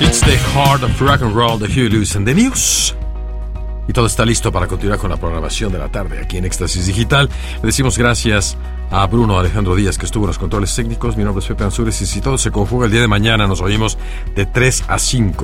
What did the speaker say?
It's the heart of rock and roll de Huey Lewis and the News. Y todo está listo para continuar con la programación de la tarde aquí en Éxtasis Digital. Le decimos gracias a Bruno Alejandro Díaz, que estuvo en los controles técnicos. Mi nombre es Pepe Ansúrez y si todo se conjuga el día de mañana, nos oímos de 3 a 5.